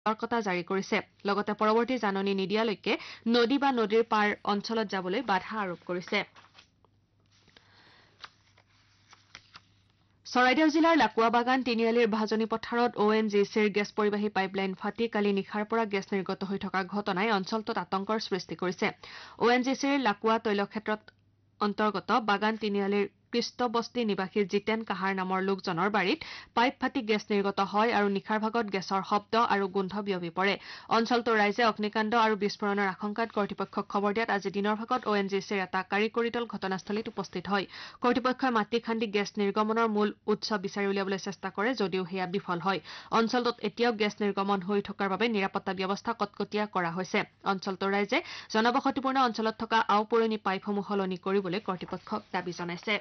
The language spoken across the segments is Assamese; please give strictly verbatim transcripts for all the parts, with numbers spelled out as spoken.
সতৰ্কতা জাৰি কৰিছে লগতে পৰৱৰ্তী জাননী নিদিয়ালৈকে নদী বা নদীৰ পাৰ অঞ্চলত যাবলৈ বাধা আৰোপ কৰিছে চৰাইদেউ জিলাৰ লাকুৱাবাগান তিনিআলিৰ ভাজনী পথাৰত অ' এন জি চিৰ গেছ পৰিবাহী পাইপলাইন ফাটি কালি নিশাৰ পৰা গেছ নিৰ্গত হৈ থকা ঘটনাই অঞ্চলটোত আতংকৰ সৃষ্টি কৰিছে অ' এন জি চিৰ লাকুৱা তৈলক্ষেত্ৰত অন্তৰ্গত বাগান তিনিআলিৰ কৃষ্ণবস্তি নিবাসী জিতেন কাহাৰ নামৰ লোকজনৰ বাৰীত পাইপ ফাটি গেছ নিৰ্গত হয় আৰু নিশাৰ ভাগত গেছৰ শব্দ আৰু গোন্ধ বিয়পি পৰে অঞ্চলটোৰ ৰাইজে অগ্নিকাণ্ড আৰু বিস্ফোৰণৰ আশংকাত কৰ্তৃপক্ষক খবৰ দিয়াত আজি দিনৰ ভাগত অ' এন জি চিৰ এটা কাৰিকৰী দল ঘটনাস্থলীত উপস্থিত হয় কৰ্তৃপক্ষই মাটি খান্দি গেছ নিৰ্গমনৰ মূল উৎস বিচাৰি উলিয়াবলৈ চেষ্টা কৰে যদিও সেয়া বিফল হয় অঞ্চলটোত এতিয়াও গেছ নিৰ্গমন হৈ থকাৰ বাবে নিৰাপত্তা ব্যৱস্থা কটকটীয়া কৰা হৈছে অঞ্চলটোৰ ৰাইজে জনবসতিপূৰ্ণ অঞ্চলত থকা আওপুৰণি পাইপসমূহ সলনি কৰিবলৈ কৰ্তৃপক্ষক দাবী জনাইছে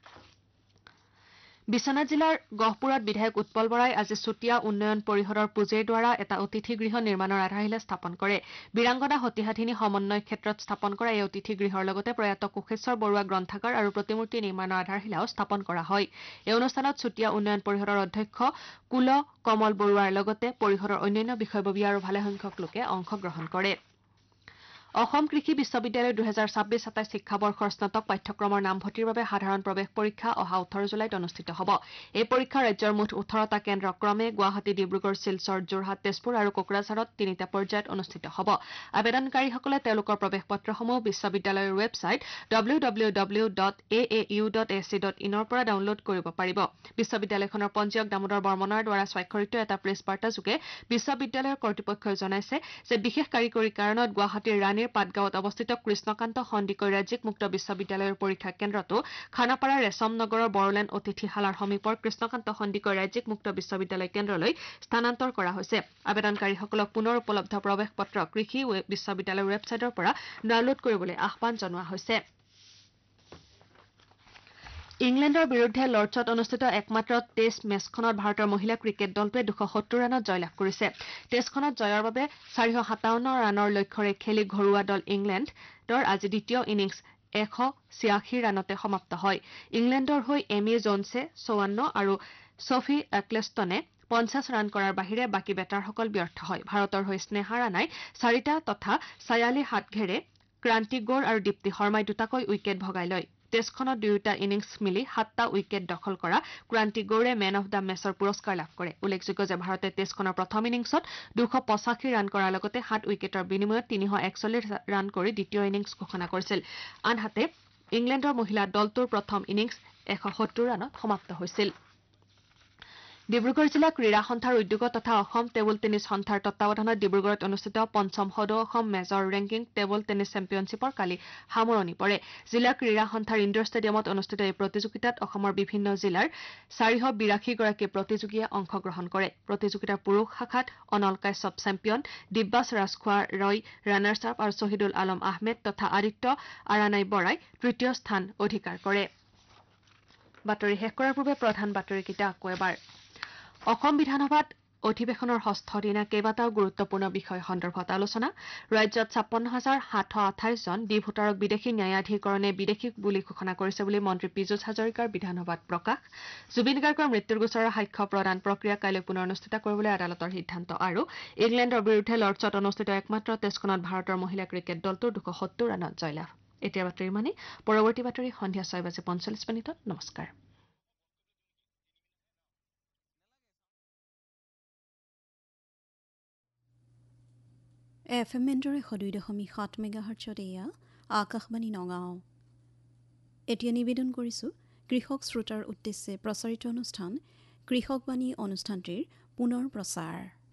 বিশ্বনাথ জিলাৰ গহপুৰত বিধায়ক উৎপল বৰাই আজি চুতীয়া উন্নয়ন পৰিষদৰ পুঁজিৰ দ্বাৰা এটা অতিথিগৃহ নিৰ্মাণৰ আধাৰশিলা স্থাপন কৰে বীৰাংগনা সতিসাধিনী সমন্বয় ক্ষেত্ৰত স্থাপন কৰা এই অতিথিগৃহৰ লগতে প্ৰয়াত কোষেশ্বৰ বৰুৱা গ্ৰন্থাগাৰ আৰু প্ৰতিমূৰ্তি নিৰ্মাণৰ আধাৰশিলাও স্থাপন কৰা হয় এই অনুষ্ঠানত চুতীয়া উন্নয়ন পৰিষদৰ অধ্যক্ষ কুল কমল বৰুৱাৰ লগতে পৰিষদৰ অন্যান্য বিষয়ববীয়া আৰু ভালেসংখ্যক লোকে অংশগ্ৰহণ কৰে অসম কৃষি বিশ্ববিদ্যালয়ৰ দুহেজাৰ ছাব্বিছ সাতাইছ শিক্ষাবৰ্ষৰ স্নাতক পাঠ্যক্ৰমৰ নামভৰ্তিৰ বাবে সাধাৰণ প্ৰৱেশ পৰীক্ষা অহা ওঠৰ জুলাইত অনুষ্ঠিত হ'ব এই পৰীক্ষা ৰাজ্যৰ মুঠ ওঠৰটা কেন্দ্ৰ ক্ৰমে গুৱাহাটী ডিব্ৰুগড় শিলচৰ যোৰহাট তেজপুৰ আৰু কোকৰাঝাৰত তিনিটা পৰ্যায়ত অনুষ্ঠিত হ'ব আবেদনকাৰীসকলে তেওঁলোকৰ প্ৰৱেশ পত্ৰসমূহ বিশ্ববিদ্যালয়ৰ website W W W dot A A U dot A C dot ইনৰ পৰা ডাউনলোড কৰিব পাৰিব বিশ্ববিদ্যালয়খনৰ পঞ্জীয়ক দামোদৰ বৰ্মনৰ দ্বাৰা স্বাক্ষৰিত এটা প্ৰেছ বাৰ্তাযোগে বিশ্ববিদ্যালয়ৰ কৰ্তৃপক্ষই জনাইছে যে বিশেষ কাৰিকৰী কাৰণত গুৱাহাটীৰ ৰাণীৰ পাটগাঁৱত অৱস্থিত কৃষ্ণকান্ত সন্দিকৈ ৰাজ্যিক মুক্ত বিশ্ববিদ্যালয়ৰ পৰীক্ষা কেন্দ্ৰটো খানাপাৰা ৰেচম নগৰৰ বড়োলেণ্ড অতিথিশালাৰ সমীপৰ কৃষ্ণকান্ত সন্দিকৈ ৰাজ্যিক মুক্ত বিশ্ববিদ্যালয় কেন্দ্ৰলৈ স্থানান্তৰ কৰা হৈছে আবেদনকাৰীসকলক পুনৰ উপলব্ধ প্ৰৱেশ পত্ৰ কৃষি বিশ্ববিদ্যালয়ৰ ৱেবছাইটৰ পৰা ডাউনলোড কৰিবলৈ আহ্বান জনোৱা হৈছে ইংলেণ্ডৰ বিৰুদ্ধে লৰ্ডছত অনুষ্ঠিত একমাত্ৰ টেষ্ট মেচখনত ভাৰতৰ মহিলা ক্ৰিকেট দলটোৱে দুশ সত্তৰ ৰানত জয়লাভ কৰিছে টেষ্টখনত জয়ৰ বাবে চাৰিশ সাতাৱন্ন ৰানৰ লক্ষ্যৰে খেলি ঘৰুৱা দল ইংলেণ্ডৰ আজি দ্বিতীয় ইনিংছ এশ ছিয়াশী ৰানতে সমাপ্ত হয় ইংলেণ্ডৰ হৈ এমি জোনছে চৌৱান্ন আৰু ছফি এক্লেষ্টনে পঞ্চাছ ৰান কৰাৰ বাহিৰে বাকী বেটাৰসকল ব্যৰ্থ হয় ভাৰতৰ হৈ স্নেহা ৰাণাই চাৰিটা তথা ছায়ালী হাটঘেৰে ক্ৰান্তি গৌৰ আৰু দীপ্তি শৰ্মাই দুটাকৈ উইকেট ভগাই লয় টেষ্টখনত দুয়োটা ইনিংছ মিলি সাতটা উইকেট দখল কৰা ক্ৰান্তি গৌৰে মেন অব দ্য মেচৰ পুৰস্কাৰ লাভ কৰে উল্লেখযোগ্য যে ভাৰতে টেষ্টখনৰ প্ৰথম ইনিংছত দুশ পঁচাশী ৰান কৰাৰ লগতে সাত উইকেটৰ বিনিময়ত তিনিশ একচল্লিছ ৰান কৰি দ্বিতীয় ইনিংছ ঘোষণা কৰিছিল আনহাতে ইংলেণ্ডৰ মহিলা দলটোৰ প্ৰথম ইনিংছ এশ সত্তৰ ৰানত সমাপ্ত হৈছিল ডিব্ৰুগড় জিলা ক্ৰীড়া সন্থাৰ উদ্যোগত তথা অসম টেবুল টেনিছ সন্থাৰ তত্বাৱধানত ডিব্ৰুগড়ত অনুষ্ঠিত পঞ্চম সদৌ Assam major ranking table tennis চেম্পিয়নশ্বিপৰ কালি সামৰণি পৰে জিলা ক্ৰীড়া সন্থাৰ ইণ্ডোৰ ষ্টেডিয়ামত অনুষ্ঠিত এই প্ৰতিযোগিতাত অসমৰ বিভিন্ন জিলাৰ চাৰিশ বিৰাশীগৰাকী প্ৰতিযোগীয়ে অংশগ্ৰহণ কৰে প্ৰতিযোগিতাৰ পুৰুষ শাখাত অনল কাশ্যপ চেম্পিয়ন দিব্যাছ ৰাজখোৱা ৰয় ৰানাৰ্ছ আপ আৰু শহীদুল আলম আহমেদ তথা আদিত্য আৰানাই বৰাই তৃতীয় স্থান অধিকাৰ কৰে বাতৰি শেষ কৰাৰ পূৰ্বে প্ৰধান বাতৰিকেইটা আকৌ এবাৰ অসম বিধানসভাত অধিৱেশনৰ ষষ্ঠ দিনা কেইবাটাও গুৰুত্বপূৰ্ণ বিষয় সন্দৰ্ভত আলোচনা ৰাজ্যত ছাপন্ন হাজাৰ সাতশ আঠাইছ জন ডি ভোটাৰক বিদেশী ন্যায়াধীকৰণে বিদেশী বুলি ঘোষণা কৰিছে বুলি মন্ত্ৰী পীযুষ হাজৰিকাৰ বিধানসভাত প্ৰকাশ জুবিন গাৰ্গৰ মৃত্যুৰ গোচৰৰ সাক্ষ্য প্ৰদান প্ৰক্ৰিয়া কাইলৈ পুনৰ অনুষ্ঠিত কৰিবলৈ আদালতৰ সিদ্ধান্ত আৰু ইংলেণ্ডৰ বিৰুদ্ধে লৰ্ডছত অনুষ্ঠিত একমাত্ৰ টেষ্টখনত ভাৰতৰ মহিলা ক্ৰিকেট দলটোৰ দুশ সত্তৰ ৰানত জয়লাভ এতিয়া বাতৰি মানে পৰৱৰ্তী বাতৰি সন্ধিয়া ছয় বাজি পঞ্চল্লিছ মিনিটত নমস্কাৰ এফ এম এণ্ডৰ এশ দুই দশমিক সাত মেগাহাৰ্টছত এয়া আকাশবাণী নগাঁও এতিয়া নিবেদন কৰিছোঁ কৃষক শ্ৰোতাৰ উদ্দেশ্যে প্ৰচাৰিত অনুষ্ঠান কৃষকবাণী অনুষ্ঠানটিৰ পুনৰ প্ৰচাৰ